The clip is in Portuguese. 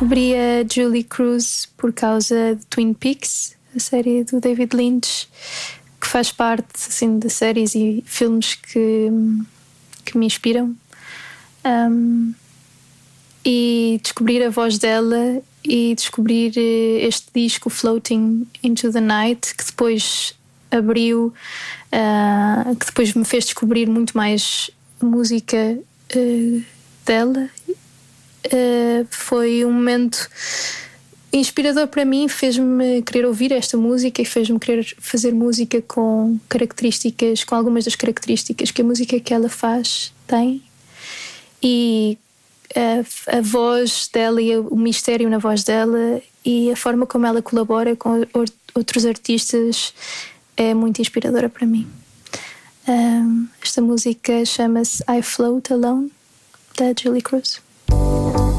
descobri a Julie Cruz por causa de Twin Peaks, a série do David Lynch, que faz parte assim, de séries e filmes que me inspiram. E descobrir a voz dela e descobrir este disco Floating into the Night, que depois abriu, que depois me fez descobrir muito mais música dela. Foi um momento inspirador para mim, fez-me querer ouvir esta música e fez-me querer fazer música com algumas das características que a música que ela faz tem. E a voz dela e o mistério na voz dela e a forma como ela colabora com outros artistas é muito inspiradora para mim. Esta música chama-se I Float Alone, da Julie Cruz.